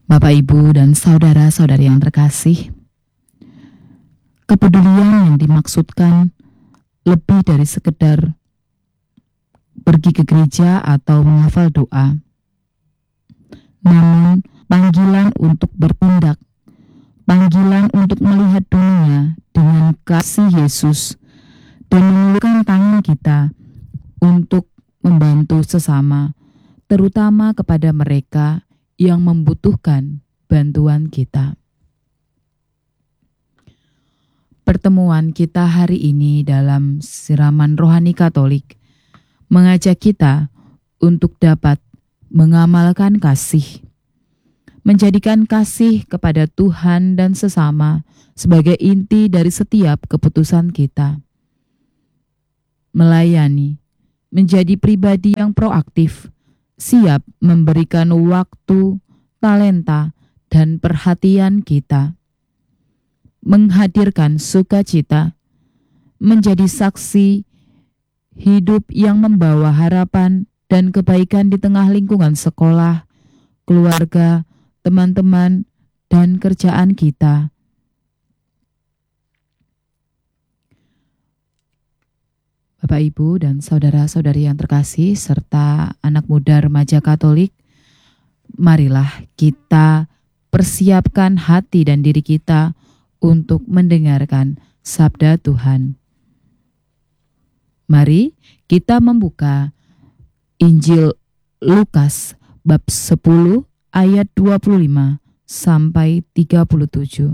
Bapak, Ibu, dan saudara-saudari yang terkasih, kepedulian yang dimaksudkan lebih dari sekedar pergi ke gereja atau menghafal doa, namun panggilan untuk bertindak, panggilan untuk melihat dunia dengan kasih Yesus dan mengulurkan tangan kita untuk membantu sesama, terutama kepada mereka yang membutuhkan bantuan kita. Pertemuan kita hari ini dalam siraman rohani Katolik mengajak kita untuk dapat mengamalkan kasih, menjadikan kasih kepada Tuhan dan sesama sebagai inti dari setiap keputusan kita. Melayani, menjadi pribadi yang proaktif, siap memberikan waktu, talenta, dan perhatian kita. Menghadirkan sukacita, menjadi saksi hidup yang membawa harapan dan kebaikan di tengah lingkungan sekolah, keluarga, teman-teman, dan kerjaan kita. Bapak, Ibu, dan saudara-saudari yang terkasih, serta anak muda remaja Katolik, marilah kita persiapkan hati dan diri kita untuk mendengarkan sabda Tuhan. Mari kita membuka Injil Lukas bab 10 ayat 25 sampai 37.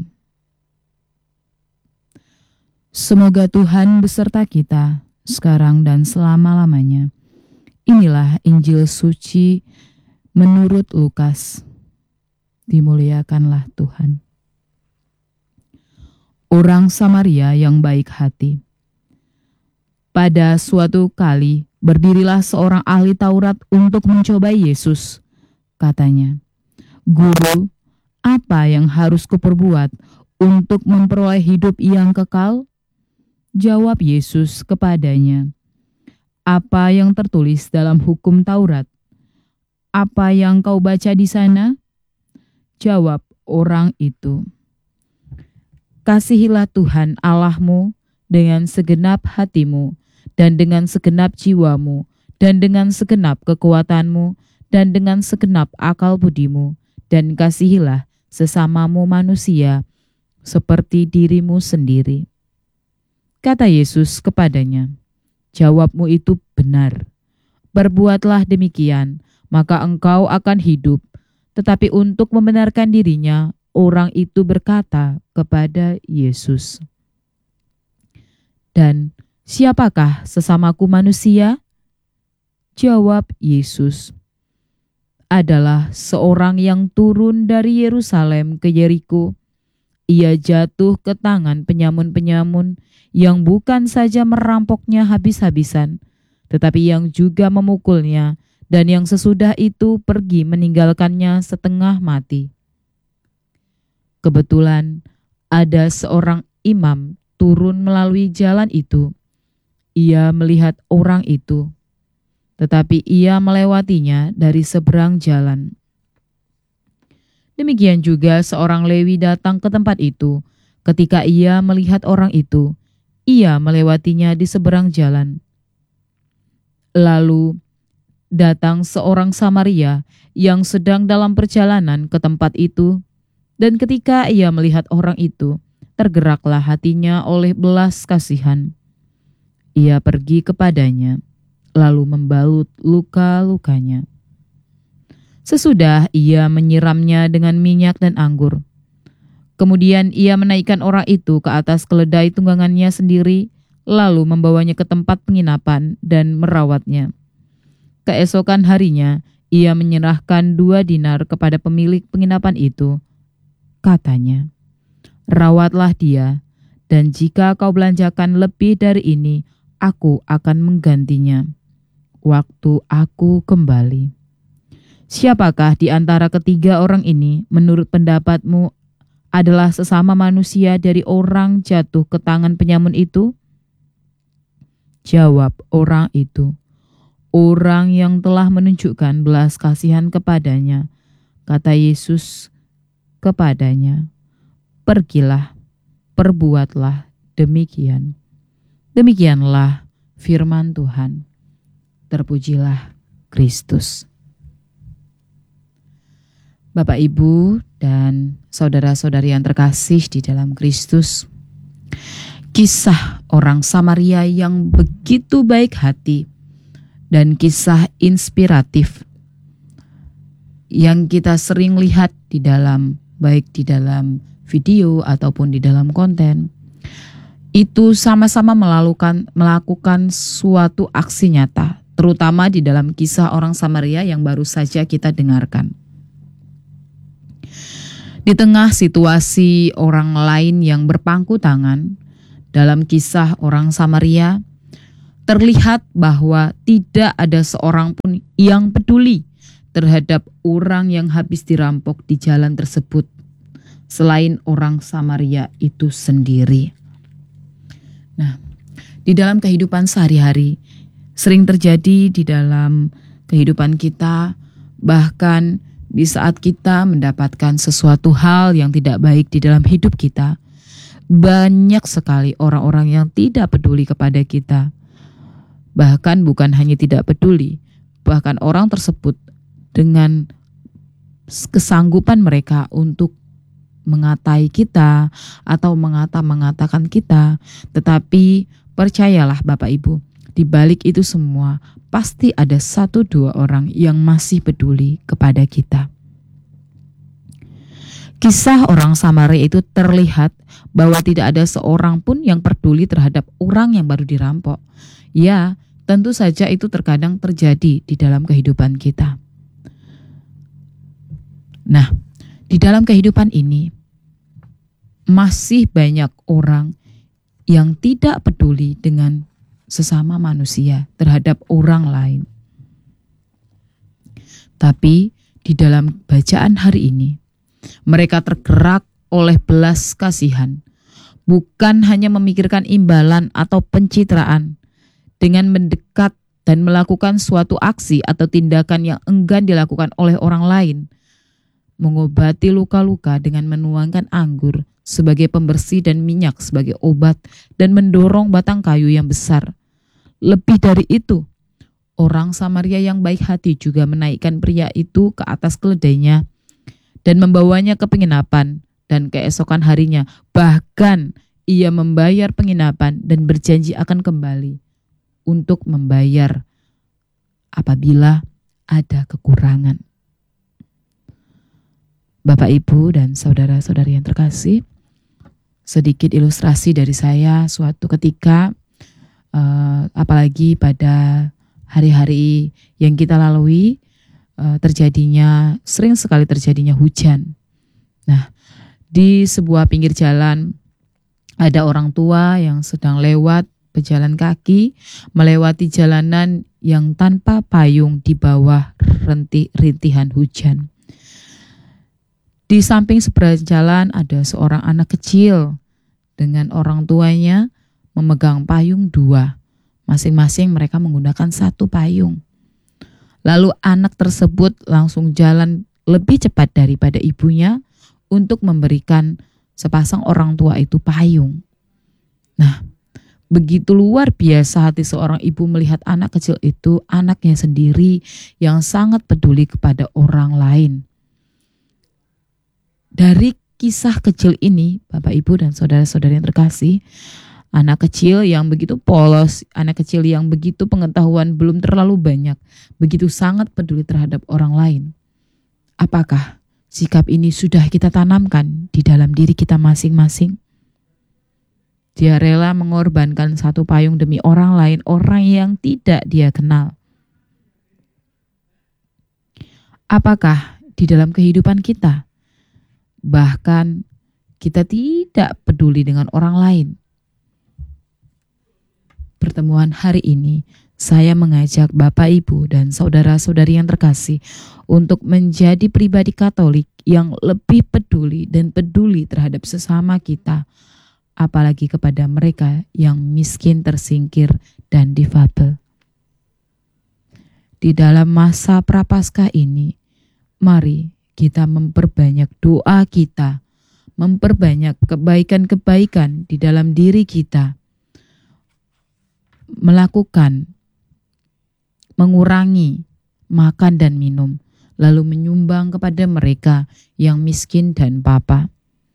Semoga Tuhan beserta kita sekarang dan selama-lamanya. Inilah Injil suci menurut Lukas. Dimuliakanlah Tuhan. Orang Samaria yang baik hati. Pada suatu kali, berdirilah seorang ahli Taurat untuk mencobai Yesus. Katanya, "Guru, apa yang harus kuperbuat untuk memperoleh hidup yang kekal?" Jawab Yesus kepadanya, "Apa yang tertulis dalam hukum Taurat? Apa yang kau baca di sana?" Jawab orang itu, "Kasihilah Tuhan Allahmu dengan segenap hatimu, dan dengan segenap jiwamu, dan dengan segenap kekuatanmu, dan dengan segenap akal budimu, dan kasihilah sesamamu manusia seperti dirimu sendiri." Kata Yesus kepadanya, "Jawabmu itu benar. Berbuatlah demikian, maka engkau akan hidup." Tetapi untuk membenarkan dirinya, orang itu berkata kepada Yesus, "Dan siapakah sesamaku manusia?" Jawab Yesus, "Adalah seorang yang turun dari Yerusalem ke Yeriko. Ia jatuh ke tangan penyamun-penyamun yang bukan saja merampoknya habis-habisan, tetapi yang juga memukulnya, dan yang sesudah itu pergi meninggalkannya setengah mati. Kebetulan ada seorang imam turun melalui jalan itu. Ia melihat orang itu, tetapi ia melewatinya dari seberang jalan. Demikian juga seorang Lewi datang ke tempat itu. Ketika ia melihat orang itu, ia melewatinya di seberang jalan. Lalu datang seorang Samaria yang sedang dalam perjalanan ke tempat itu, dan ketika ia melihat orang itu, tergeraklah hatinya oleh belas kasihan. Ia pergi kepadanya, lalu membalut luka-lukanya. Sesudah ia menyiramnya dengan minyak dan anggur. Kemudian ia menaikkan orang itu ke atas keledai tunggangannya sendiri, lalu membawanya ke tempat penginapan dan merawatnya. Keesokan harinya, ia menyerahkan 2 dinar kepada pemilik penginapan itu. Katanya, "Rawatlah dia, dan jika kau belanjakan lebih dari ini, aku akan menggantinya waktu aku kembali." Siapakah di antara ketiga orang ini menurut pendapatmu adalah sesama manusia dari orang jatuh ke tangan penyamun itu? Jawab orang itu, "Orang yang telah menunjukkan belas kasihan kepadanya." Kata Yesus kepadanya, "Pergilah, perbuatlah demikian." Demikianlah firman Tuhan. Terpujilah Kristus. Bapak, Ibu, dan saudara-saudari yang terkasih di dalam Kristus, kisah orang Samaria yang begitu baik hati dan kisah inspiratif yang kita sering lihat baik di dalam video ataupun di dalam konten, itu sama-sama melakukan suatu aksi nyata, terutama di dalam kisah orang Samaria yang baru saja kita dengarkan. Di tengah situasi orang lain yang berpangku tangan, dalam kisah orang Samaria, terlihat bahwa tidak ada seorang pun yang peduli terhadap orang yang habis dirampok di jalan tersebut, selain orang Samaria itu sendiri. Nah, di dalam kehidupan sehari-hari, sering terjadi di dalam kehidupan kita, bahkan di saat kita mendapatkan sesuatu hal yang tidak baik di dalam hidup kita, banyak sekali orang-orang yang tidak peduli kepada kita. Bahkan bukan hanya tidak peduli, bahkan orang tersebut dengan kesanggupan mereka untuk mengatai kita atau mengatakan kita, tetapi percayalah Bapak Ibu, di balik itu semua pasti ada 1-2 orang yang masih peduli kepada kita. Kisah orang Samaria itu terlihat bahwa tidak ada seorang pun yang peduli terhadap orang yang baru dirampok. Ya, tentu saja itu terkadang terjadi di dalam kehidupan kita. Nah, di dalam kehidupan ini masih banyak orang yang tidak peduli dengan sesama manusia terhadap orang lain. Tapi di dalam bacaan hari ini, mereka tergerak oleh belas kasihan, bukan hanya memikirkan imbalan atau pencitraan. Dengan mendekat dan melakukan suatu aksi atau tindakan yang enggan dilakukan oleh orang lain, mengobati luka-luka dengan menuangkan anggur sebagai pembersih dan minyak sebagai obat, dan mendorong batang kayu yang besar. Lebih dari itu, orang Samaria yang baik hati juga menaikkan pria itu ke atas keledainya dan membawanya ke penginapan, dan keesokan harinya bahkan ia membayar penginapan dan berjanji akan kembali untuk membayar apabila ada kekurangan. Bapak, Ibu, dan saudara-saudari yang terkasih, sedikit ilustrasi dari saya suatu ketika, apalagi pada hari-hari yang kita lalui, sering sekali terjadinya hujan. Nah, di sebuah pinggir jalan ada orang tua yang sedang lewat berjalan kaki melewati jalanan yang tanpa payung di bawah rintihan hujan. Di samping seberang jalan ada seorang anak kecil dengan orang tuanya memegang payung 2. Masing-masing mereka menggunakan 1 payung. Lalu anak tersebut langsung jalan lebih cepat daripada ibunya untuk memberikan sepasang orang tua itu payung. Nah, begitu luar biasa hati seorang ibu melihat anak kecil itu, anaknya sendiri yang sangat peduli kepada orang lain. Dari kisah kecil ini, Bapak, Ibu, dan saudara-saudari yang terkasih, anak kecil yang begitu polos, anak kecil yang begitu pengetahuan belum terlalu banyak, begitu sangat peduli terhadap orang lain. Apakah sikap ini sudah kita tanamkan di dalam diri kita masing-masing? Dia rela mengorbankan 1 payung demi orang lain, orang yang tidak dia kenal. Apakah di dalam kehidupan kita bahkan kita tidak peduli dengan orang lain? Pertemuan hari ini saya mengajak Bapak, Ibu, dan saudara-saudari yang terkasih untuk menjadi pribadi Katolik yang lebih peduli dan peduli terhadap sesama kita, apalagi kepada mereka yang miskin, tersingkir, dan difabel. Di dalam masa Prapaskah ini, mari kita memperbanyak doa kita, memperbanyak kebaikan-kebaikan di dalam diri kita, melakukan, mengurangi makan dan minum, lalu menyumbang kepada mereka yang miskin dan papa.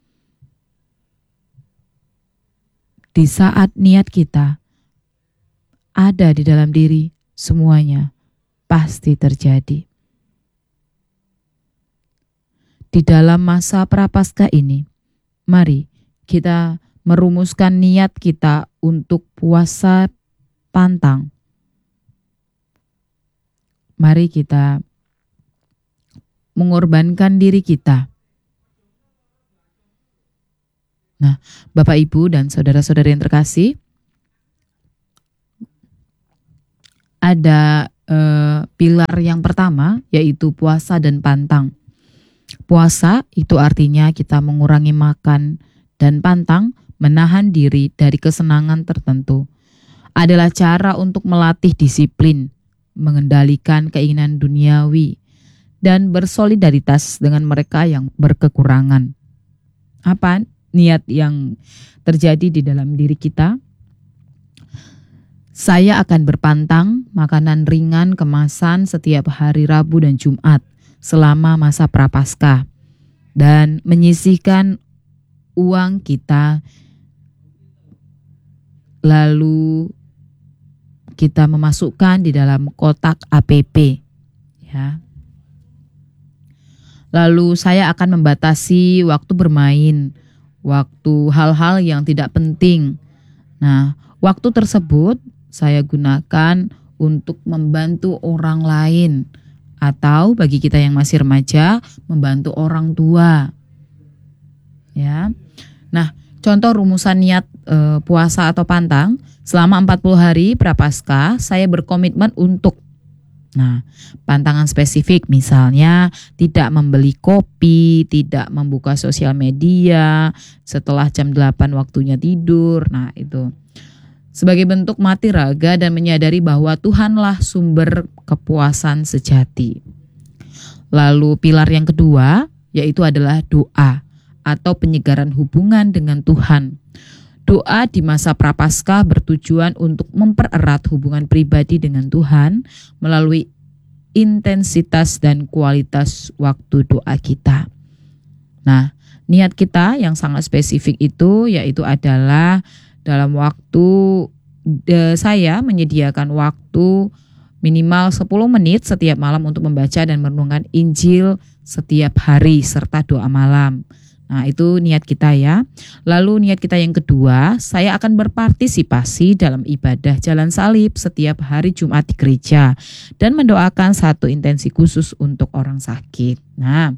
Di saat niat kita ada di dalam diri, semuanya pasti terjadi. Di dalam masa prapaskah ini, mari kita merumuskan niat kita untuk puasa pantang. Mari kita mengorbankan diri kita. Nah, Bapak, Ibu, dan saudara-saudari yang terkasih, ada pilar yang pertama, yaitu puasa dan pantang. Puasa itu artinya kita mengurangi makan, dan pantang menahan diri dari kesenangan tertentu. Adalah cara untuk melatih disiplin, mengendalikan keinginan duniawi, dan bersolidaritas dengan mereka yang berkekurangan. Apa niat yang terjadi di dalam diri kita? Saya akan berpantang makanan ringan kemasan setiap hari Rabu dan Jumat selama masa prapaskah, dan menyisihkan uang kita, lalu kita memasukkan di dalam kotak APP, ya. Lalu saya akan membatasi waktu bermain, waktu hal-hal yang tidak penting. Nah, waktu tersebut saya gunakan untuk membantu orang lain, atau bagi kita yang masih remaja, membantu orang tua. Ya. Nah, contoh rumusan niat puasa atau pantang, selama 40 hari prapaskah saya berkomitmen untuk, nah, pantangan spesifik, misalnya tidak membeli kopi, tidak membuka sosial media setelah jam 8 waktunya tidur. Nah, itu sebagai bentuk mati raga dan menyadari bahwa Tuhanlah sumber kepuasan sejati. Lalu pilar yang kedua yaitu adalah doa atau penyegaran hubungan dengan Tuhan. Doa di masa prapaskah bertujuan untuk mempererat hubungan pribadi dengan Tuhan melalui intensitas dan kualitas waktu doa kita. Nah, niat kita yang sangat spesifik itu yaitu adalah dalam waktu saya menyediakan waktu minimal 10 menit setiap malam untuk membaca dan merenungkan Injil setiap hari serta doa malam. Nah, itu niat kita ya. Lalu niat kita yang kedua, saya akan berpartisipasi dalam ibadah jalan salib setiap hari Jumat di gereja dan mendoakan satu intensi khusus untuk orang sakit. Nah,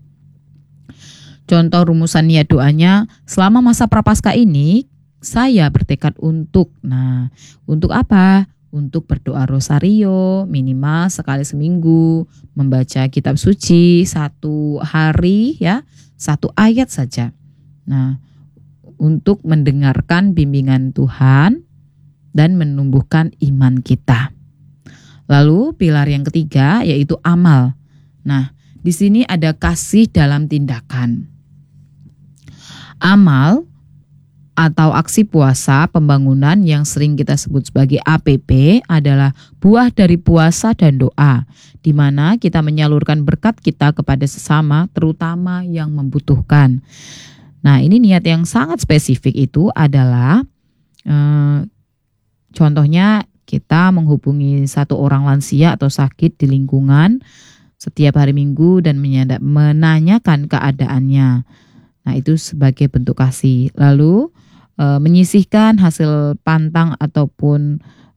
contoh rumusan niat doanya, selama masa prapaskah ini saya bertekad untuk, nah, untuk apa? Untuk berdoa rosario minimal sekali seminggu, membaca kitab suci satu hari ya, satu ayat saja. Nah, untuk mendengarkan bimbingan Tuhan dan menumbuhkan iman kita. Lalu pilar yang ketiga yaitu amal. Nah, di sini ada kasih dalam tindakan. Amal atau aksi puasa pembangunan yang sering kita sebut sebagai APP adalah buah dari puasa dan doa, di mana kita menyalurkan berkat kita kepada sesama, terutama yang membutuhkan. Nah, ini niat yang sangat spesifik itu adalah contohnya kita menghubungi satu orang lansia atau sakit di lingkungan setiap hari Minggu dan menanyakan keadaannya. Nah, itu sebagai bentuk kasih. Lalu menyisihkan hasil pantang ataupun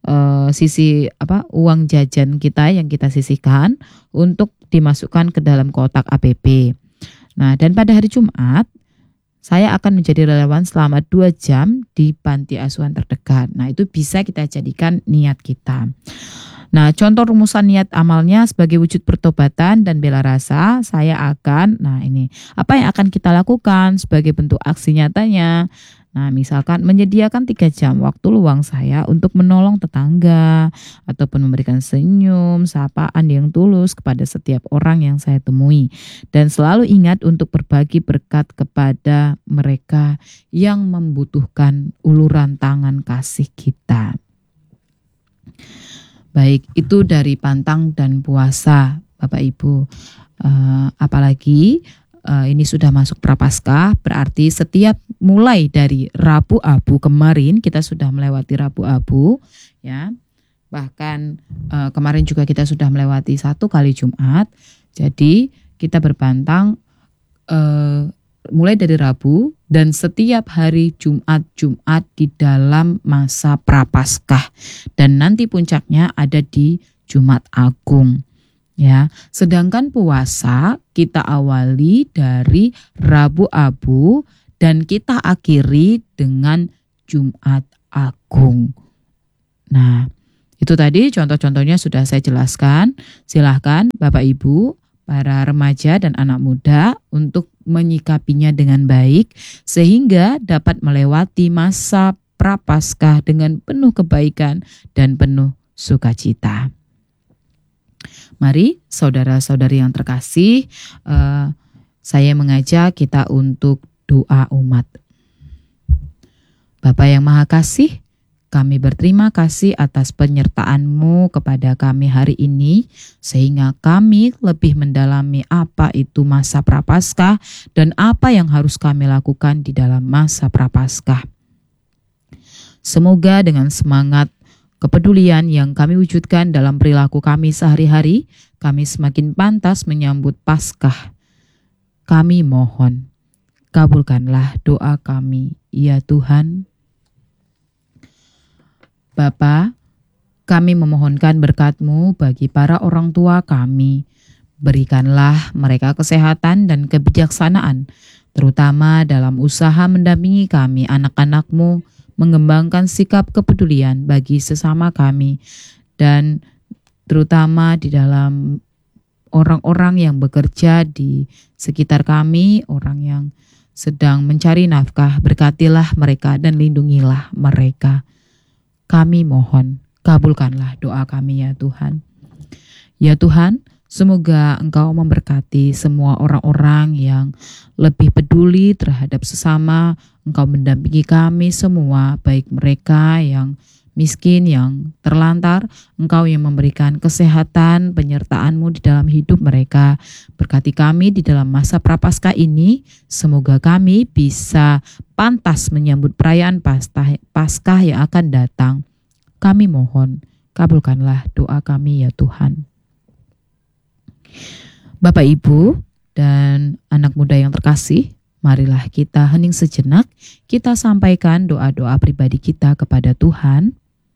uang jajan kita yang kita sisihkan untuk dimasukkan ke dalam kotak APP. Nah, dan pada hari Jumat saya akan menjadi relawan selama 2 jam di panti asuhan terdekat. Nah, itu bisa kita jadikan niat kita. Nah, contoh rumusan niat amalnya sebagai wujud pertobatan dan bela rasa, saya akan, nah ini, apa yang akan kita lakukan sebagai bentuk aksi nyatanya? Nah, misalkan menyediakan 3 jam waktu luang saya untuk menolong tetangga ataupun memberikan senyum, sapaan yang tulus kepada setiap orang yang saya temui. Dan selalu ingat untuk berbagi berkat kepada mereka yang membutuhkan uluran tangan kasih kita. Baik, itu dari pantang dan puasa, Bapak Ibu. Apalagi ini sudah masuk Prapaskah, berarti setiap mulai dari Rabu Abu kemarin kita sudah melewati Rabu Abu, ya. Bahkan kemarin juga kita sudah melewati 1 kali Jumat. Jadi kita berpantang mulai dari Rabu dan setiap hari Jumat di dalam masa Prapaskah, dan nanti puncaknya ada di Jumat Agung. Ya, sedangkan puasa kita awali dari Rabu Abu dan kita akhiri dengan Jumat Agung. Nah, itu tadi contoh-contohnya sudah saya jelaskan. Silahkan Bapak Ibu, para remaja dan anak muda untuk menyikapinya dengan baik sehingga dapat melewati masa Prapaskah dengan penuh kebaikan dan penuh sukacita. Mari saudara-saudari yang terkasih, saya mengajak kita untuk doa umat. Bapa yang Maha Kasih, kami berterima kasih atas penyertaan-Mu kepada kami hari ini, sehingga kami lebih mendalami apa itu masa Prapaskah dan apa yang harus kami lakukan di dalam masa Prapaskah. Semoga dengan semangat kepedulian yang kami wujudkan dalam perilaku kami sehari-hari, kami semakin pantas menyambut Paskah. Kami mohon, kabulkanlah doa kami, ya Tuhan. Bapa, kami memohonkan berkat-Mu bagi para orang tua kami. Berikanlah mereka kesehatan dan kebijaksanaan, terutama dalam usaha mendampingi kami, anak-anak-Mu, mengembangkan sikap kepedulian bagi sesama kami, dan terutama di dalam orang-orang yang bekerja di sekitar kami, orang yang sedang mencari nafkah. Berkatilah mereka dan lindungilah mereka. Kami mohon, kabulkanlah doa kami, ya Tuhan. Ya Tuhan, semoga Engkau memberkati semua orang-orang yang lebih peduli terhadap sesama. Engkau mendampingi kami semua, baik mereka yang miskin, yang terlantar. Engkau yang memberikan kesehatan, penyertaan-Mu di dalam hidup mereka. Berkati kami di dalam masa Prapaskah ini. Semoga kami bisa pantas menyambut perayaan Paskah yang akan datang. Kami mohon, kabulkanlah doa kami, ya Tuhan. Bapak, Ibu, dan anak muda yang terkasih, marilah kita hening sejenak, kita sampaikan doa-doa pribadi kita kepada Tuhan.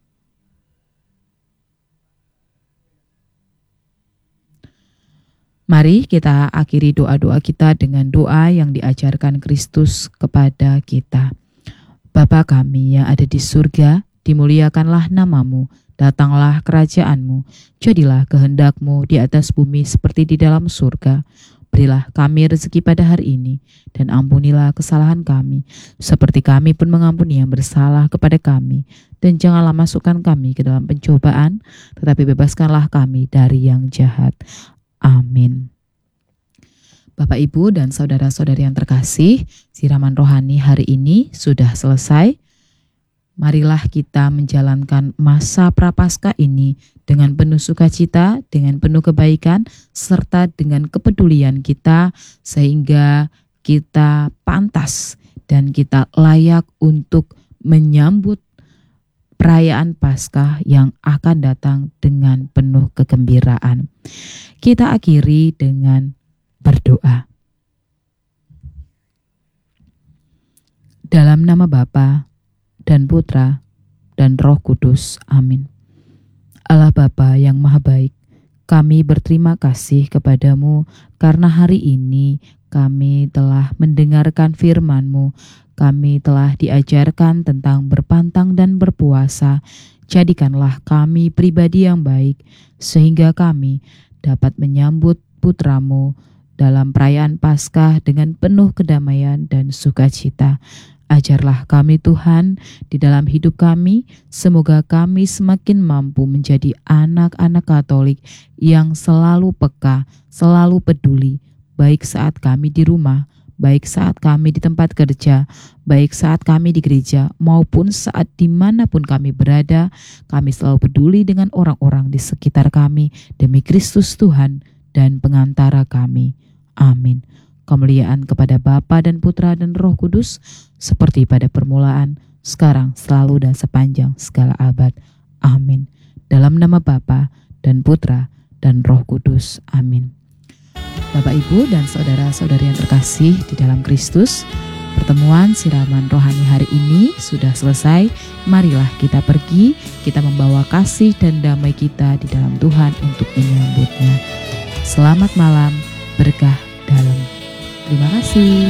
Mari kita akhiri doa-doa kita dengan doa yang diajarkan Kristus kepada kita. Bapa kami yang ada di surga, dimuliakanlah nama-Mu, datanglah kerajaan-Mu, jadilah kehendak-Mu di atas bumi seperti di dalam surga. Berilah kami rezeki pada hari ini, dan ampunilah kesalahan kami, seperti kami pun mengampuni yang bersalah kepada kami. Dan janganlah masukkan kami ke dalam pencobaan, tetapi bebaskanlah kami dari yang jahat. Amin. Bapak, Ibu, dan saudara-saudari yang terkasih, siraman rohani hari ini sudah selesai. Marilah kita menjalankan masa Prapaskah ini dengan penuh sukacita, dengan penuh kebaikan, serta dengan kepedulian kita, sehingga kita pantas dan kita layak untuk menyambut perayaan Paskah yang akan datang dengan penuh kegembiraan. Kita akhiri dengan berdoa. Dalam nama Bapa dan Putra dan Roh Kudus. Amin. Allah Bapa yang Maha Baik, kami berterima kasih kepadamu karena hari ini kami telah mendengarkan firman-Mu. Kami telah diajarkan tentang berpantang dan berpuasa. Jadikanlah kami pribadi yang baik, sehingga kami dapat menyambut Putra-Mu dalam perayaan Paskah dengan penuh kedamaian dan sukacita. Ajarlah kami Tuhan di dalam hidup kami, semoga kami semakin mampu menjadi anak-anak Katolik yang selalu peka, selalu peduli, baik saat kami di rumah, baik saat kami di tempat kerja, baik saat kami di gereja, maupun saat dimanapun kami berada, kami selalu peduli dengan orang-orang di sekitar kami, demi Kristus Tuhan dan pengantara kami. Amin. Kemuliaan kepada Bapa dan Putra dan Roh Kudus, seperti pada permulaan, sekarang, selalu, dan sepanjang segala abad. Amin. Dalam nama Bapa dan Putra dan Roh Kudus. Amin. Bapak, Ibu, dan saudara-saudari yang terkasih di dalam Kristus, pertemuan siraman rohani hari ini sudah selesai. Marilah kita pergi, kita membawa kasih dan damai kita di dalam Tuhan untuk menyambutnya. Selamat malam, berkah dalam. Terima kasih.